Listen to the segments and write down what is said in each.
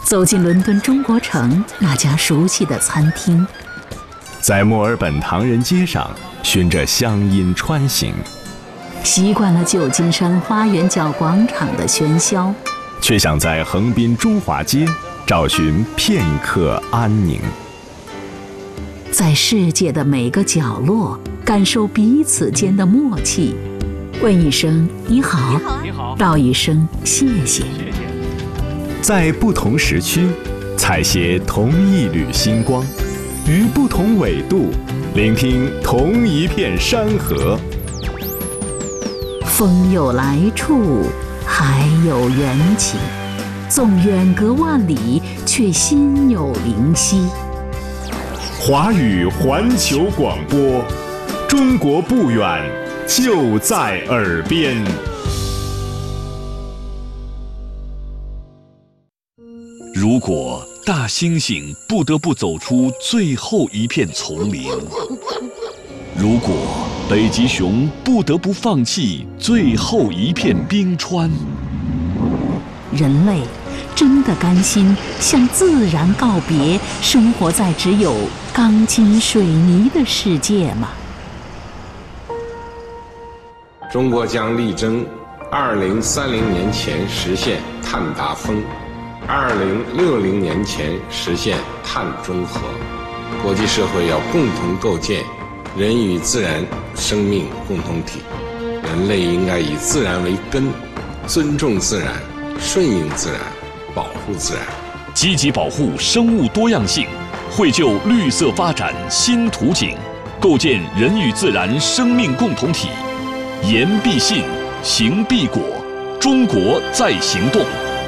走进伦敦中国城那家熟悉的餐厅， 在墨尔本唐人街上循着乡音穿行， 习惯了旧金山花园角广场的喧嚣， 却想在横滨中华街找寻片刻安宁。 在世界的每个角落感受彼此间的默契，问一声你好， 你好， 道一声谢谢。 在不同时区采撷同一缕星光，于不同纬度聆听同一片山河。 风有来处，海有缘起，纵远隔万里，却心有灵犀。 华语环球广播，中国不远，就在耳边。 如果大猩猩不得不走出最后一片丛林，如果北极熊不得不放弃最后一片冰川， 人类真的甘心向自然告别，生活在只有钢筋水泥的世界吗？ 中国将力争2030年前实现碳达峰，2060年前实现碳中和。国际社会要共同构建人与自然生命共同体，人类应该以自然为根，尊重自然，顺应自然，保护自然， 积极保护生物多样性，绘就绿色发展新图景，构建人与自然生命共同体。言必信，行必果，中国在行动。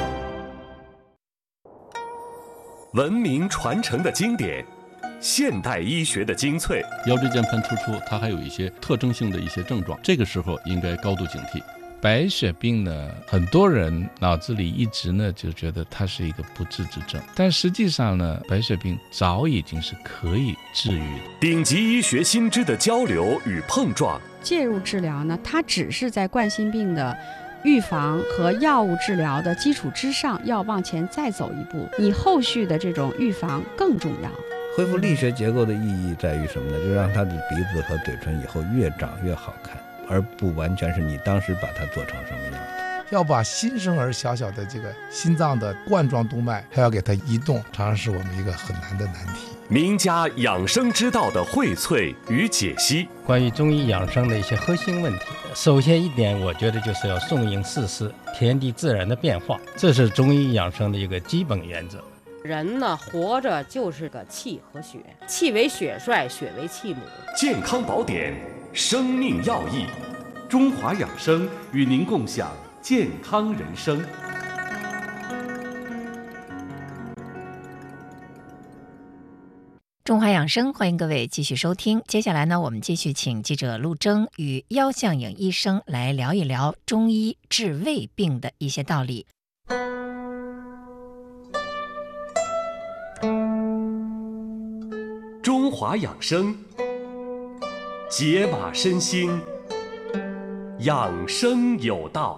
文明传承的经典，现代医学的精粹。 腰椎间盘突出，它还有一些特征性的一些症状，这个时候应该高度警惕。白血病呢，很多人脑子里一直呢就觉得它是一个不治之症，但实际上呢，白血病早已经是可以治愈的。 顶级医学新知的交流与碰撞， 介入治疗呢，它只是在冠心病的预防和药物治疗的基础之上，要往前再走一步，你后续的这种预防更重要。 恢复力学结构的意义在于什么呢？就让他的鼻子和嘴唇以后越长越好看，而不完全是你当时把它做成什么样子。 要把新生儿小小的这个心脏的冠状动脉还要给它移动，常常是我们一个很难的难题。 名家养生之道的荟萃与解析， 关于中医养生的一些核心问题，首先一点，我觉得就是要顺应四时，天地自然的变化，这是中医养生的一个基本原则。 人呢，活着就是个气和血，气为血帅，血为气母。 健康宝典，生命要义，中华养生与您共享健康人生。 中华养生，欢迎各位继续收听。接下来呢，我们继续请记者陆征与腰相颖医生来聊一聊中医治胃病的一些道理。 中华养生，解码身心，养生有道。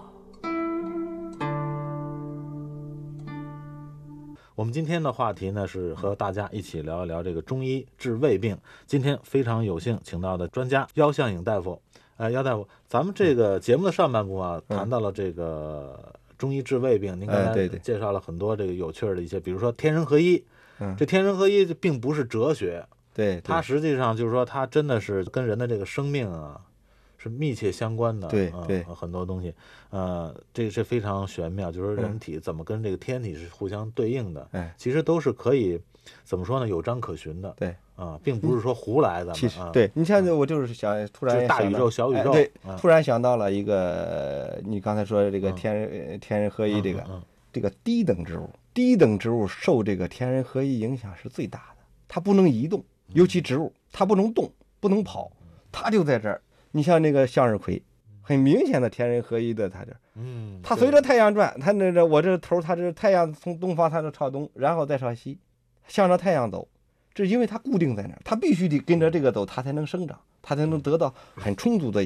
我们今天的话题呢是和大家一起聊一聊这个中医治胃病。今天非常有幸请到的专家腰相颖大夫。腰大夫，咱们这个节目的上半部啊，谈到了这个中医治胃病。您刚才介绍了很多这个有趣的一些，比如说天人合一。这天人合一并不是哲学， 对， 它实际上就是说，它真的是跟人的这个生命啊是密切相关的。 对对， 很多东西，这是非常玄妙，就是说人体怎么跟这个天体是互相对应的。其实都是可以怎么说呢？有章可循的。 对并不是说胡来的。 其实对你像我就是想突然大宇宙小宇宙， 对，突然想到了一个，你刚才说这个天人合一这个低等植物。低等植物受这个天人合一影响是最大的，它不能移动，尤其植物它不能动不能跑，它就在这儿。你像那个向日葵，很明显的天人合一的，它这它随着太阳转，它我这头，它这太阳从东方它就朝东，然后再朝西，向着太阳走，这因为它固定在那儿，它必须得跟着这个走，它才能生长，它才能得到很充足的养分。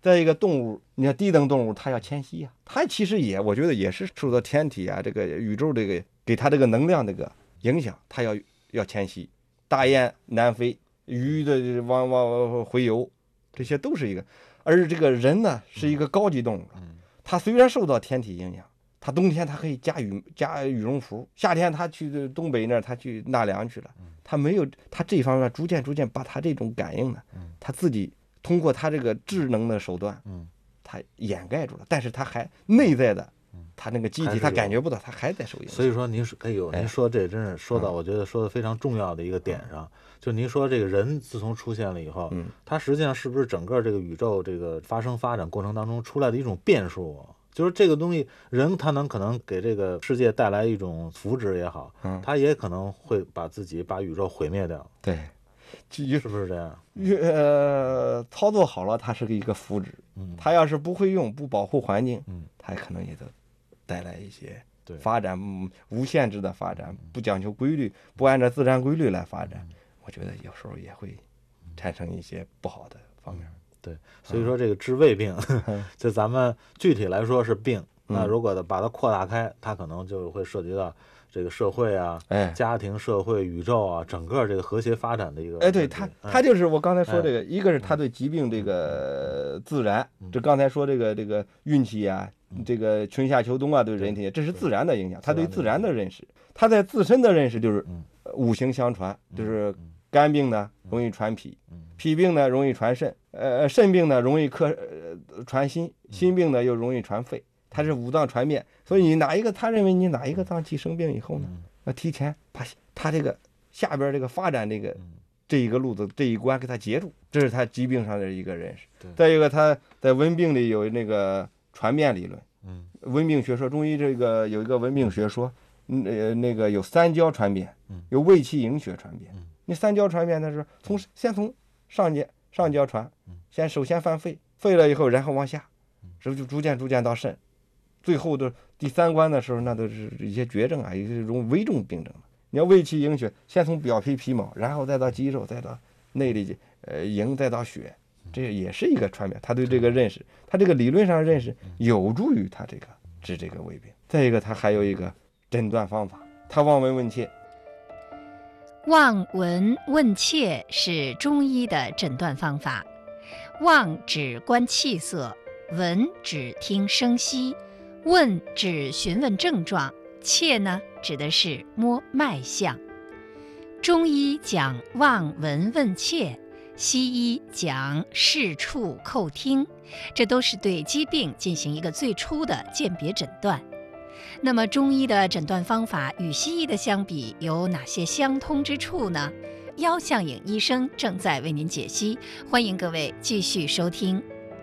再一个动物，你看低等动物它要迁徙啊，它其实我觉得也是受到天体啊这个宇宙这个给它这个能量这个影响，它要迁徙。大雁南飞，鱼的往回游，这些都是一个。而这个人呢是一个高级动物，它虽然受到天体影响，它冬天它可以加羽绒服，夏天它去东北那儿它去纳凉去了，它没有，它这方面逐渐把它这种感应呢，它自己通过它这个智能的手段，它掩盖住了，但是它还内在的，它那个机体它感觉不到，它还在受影响。 所以说您说这真是说到我觉得说的非常重要的一个点上，就您说这个人自从出现了以后，它实际上是不是整个这个宇宙这个发展过程当中出来的一种变数啊？就是这个东西，人他可能给这个世界带来一种福祉也好，他也可能会把宇宙毁灭掉。 对， 是不是这样？ 操作好了，它是一个福祉。他要是不会用，不保护环境，他可能也都带来一些发展无限制的发展，不讲究规律，不按照自然规律来发展，我觉得有时候也会产生一些不好的方面。 对，所以说这个治胃病，就咱们具体来说是病，那如果把它扩大开，它可能就会涉及到这个社会啊、家庭、社会、宇宙啊，整个这个和谐发展的一个。 对，它就是我刚才说这个，一个是它对疾病这个自然，这刚才说这个运气啊，这个春夏秋冬啊，对人体这是自然的影响，它对自然的认识，它在自身的认识就是五行相传，就是肝病呢容易传脾，脾病呢容易传肾，肾病呢容易传心，心病呢又容易传肺，它是五脏传遍。所以你他认为你哪一个脏器生病以后呢，要提前把他这个下边这个发展这一个路子这一关给他截住，这是他疾病上的一个认识。再一个，他在温病里有那个传变理论，温病学说，中医这个有一个温病学说，那个有三焦传变，有卫气营血传变。你三焦传变的是先从上焦传，首先犯肺，肺了以后，然后往下，就逐渐到肾，最后的第三关的时候，那都是一些绝症啊，一些危重病症了。你要卫气营血，先从表皮毛，然后再到肌肉，再到内里营，再到血，这也是一个传变。他对这个认识，他这个理论上认识有助于他这个治这个胃病。再一个，他还有一个诊断方法，他望闻问切。 望闻问切是中医的诊断方法。望指观气色，闻指听声息，问指询问症状，切呢指的是摸脉象。中医讲望闻问切，西医讲视触叩听，这都是对疾病进行一个最初的鉴别诊断。那么中医的诊断方法与西医的相比有哪些相通之处呢？腰相影医生正在为您解析，欢迎各位继续收听。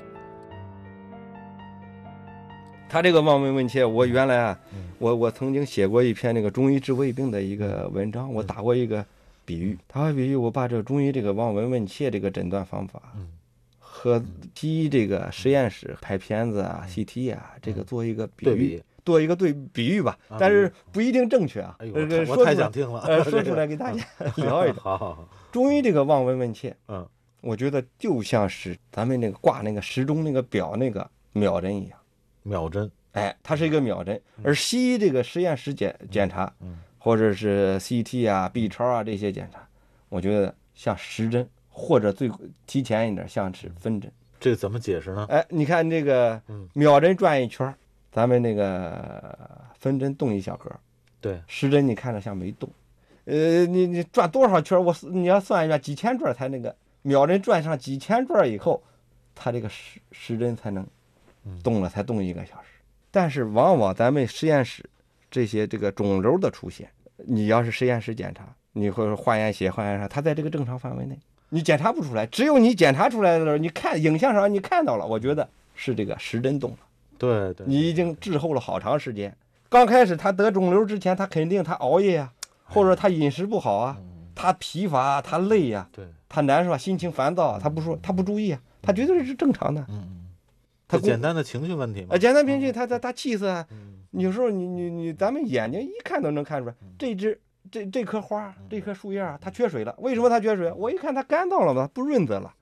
他这个望闻问切，我原来我曾经写过一篇那个中医治胃病的一个文章，我打过一个比喻，我把这中医这个望闻问切这个诊断方法，和西医这个实验室拍片子啊、CT 啊，这个做一个比喻。做一个比喻吧，但是不一定正确啊。 我太想听了， 说出来给大家聊一聊。 好。 中医这个望闻问切，我觉得就像是咱们那个挂那个时钟那个表那个秒针一样。 秒针， 它是一个秒针。而西医这个实验室检查，或者是 CT 啊、B 超啊这些检查，我觉得像时针，或者最提前一点像是分针。 这个怎么解释呢？ 你看这个秒针转一圈。咱们那个分针动一小格， 对， 时针你看着像没动，你转多少圈，你要算一下几千转才那个秒针转上几千转以后，它这个时针才能动了，才动1个小时。但是往往咱们实验室这些这个肿瘤的出现，你要是实验室检查，你或者化验血、化验啥，它在这个正常范围内，你检查不出来。只有你检查出来的时候，你看影像上你看到了，我觉得是这个时针动了。 对， 你已经滞后了好长时间。刚开始他得肿瘤之前，他肯定他熬夜啊，或者他饮食不好啊，他疲乏啊，他累呀，他难受啊，心情烦躁啊，他不注意啊，他绝对是正常的。 他简单的情绪问题嘛。 简单情绪，他气色啊，有时候你咱们眼睛一看都能看出来，这棵花这棵树叶啊，它缺水了。为什么它缺水？我一看它干燥了嘛，不润泽了。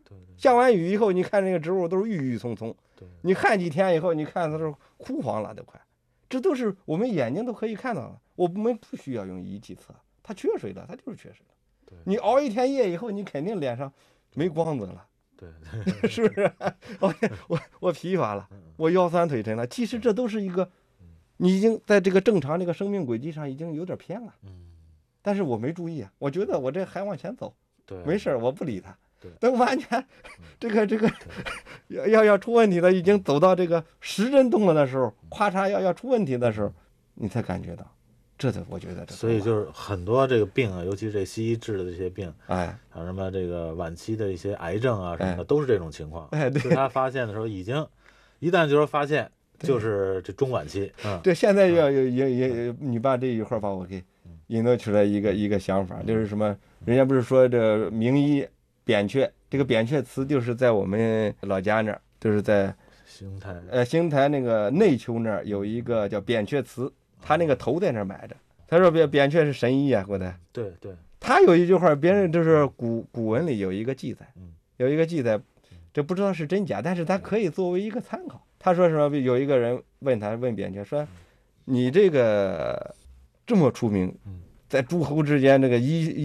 下完雨以后，你看这个植物都是郁郁葱葱。你旱几天以后，你看它是枯黄了都快。这都是我们眼睛都可以看到的。我们不需要用仪器测，它缺水了，它就是缺水了。你熬一天夜以后，你肯定脸上没光泽了。对，是不是？我疲乏了，我腰酸腿沉了。其实这都是一个，你已经在这个正常这个生命轨迹上已经有点偏了。但是我没注意啊，我觉得我这还往前走，没事，我不理他。等完全这个要出问题了，已经走到这个时针动了的时候，咔嚓要出问题的时候，你才感觉到。这我觉得这， 所以就是很多这个病啊，尤其是这西医治的这些病， 哎， 像什么这个晚期的一些癌症啊什么的，都是这种情况。 哎，对， 是他发现的时候一旦就是发现，就是这中晚期。 对，现在也，你把这一块把我给引导出来一个想法，就是什么？人家不是说这名医扁鹊，这个扁鹊祠就是在我们老家那儿，就是在邢台那个内丘那儿有一个叫扁鹊祠。他那个头在那儿埋着，他说扁鹊是神医啊，后来对， 他有一句话，别人就是古文里有一个记载，这不知道是真假，但是他可以作为一个参考。他说什么？有一个人问扁鹊说：“你这个这么出名，在诸侯之间这个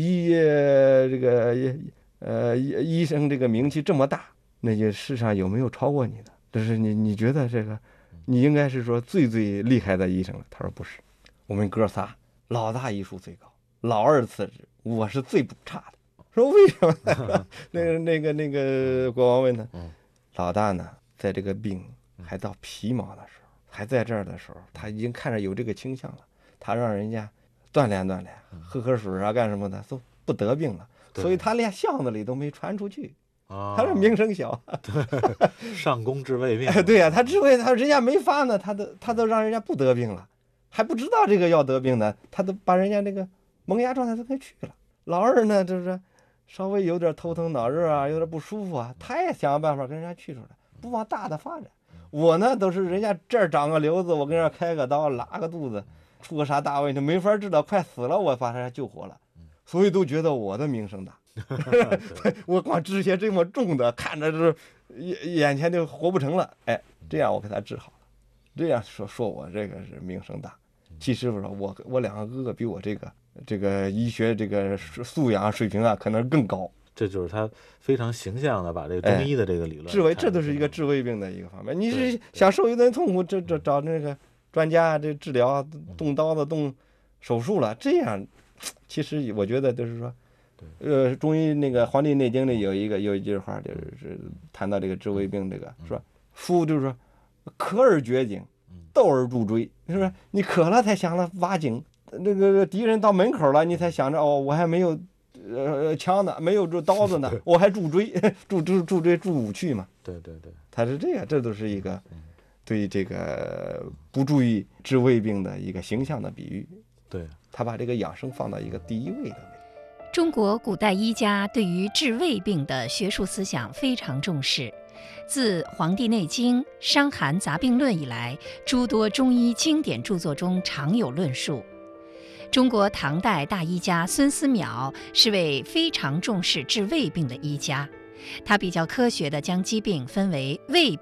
医生这个名气这么大，那些世上有没有超过你的？就是你觉得这个？”你应该是说最厉害的医生了。他说不是，我们哥仨老大医术最高，老二次之，我是最不差的。说为什么呢？那个国王问他，老大呢，在这个病还到皮毛的时候，还在这儿的时候，他已经看着有这个倾向了，他让人家锻炼，喝水啊，干什么的都不得病了，所以他连巷子里都没传出去。他是名声小， 上工治未病。 对呀，他治未，他人家没发呢，他都让人家不得病了，还不知道这个要得病呢，他都把人家那个萌芽状态都给去了。老二呢，就是稍微有点头疼脑热啊，有点不舒服啊，他也想办法跟人家去出来，不往大的发展。我呢，都是人家这儿长个瘤子，我跟人家开个刀，拉个肚子，出个啥大问题没法治疗，快死了，我把人家救活了，所以都觉得我的名声大。我光治些这么重的，看着是眼前就活不成了，哎，这样我给他治好了，这样说我这个是名声大。其实我两个哥哥比我这个医学这个素养水平啊，可能更高。 这就是他非常形象的把这个中医的这个理论治胃，这都是一个治胃病的一个方面。你是想受一顿痛苦，这找那个专家这治疗，动刀子动手术了，这样其实我觉得就是说。中医那个《黄帝内经》里有一句话，就是谈到这个治胃病，这个说夫就是说渴而绝井，斗而助锥，是不是？你渴了才想着挖井，那个敌人到门口了，你才想着哦，我还没有枪呢，没有这刀子呢，我还助锥，助锥助武器嘛。 对， 他是这样，这都是一个对这个不注意治胃病的一个形象的比喻。 对， 他把这个养生放到一个第一位的。 中国古代医家对于治胃病的学术思想非常重视，自《黄帝内经》《伤寒杂病论》以来，诸多中医经典著作中常有论述。中国唐代大医家孙思邈是位非常重视治胃病的医家，他比较科学地将疾病分为胃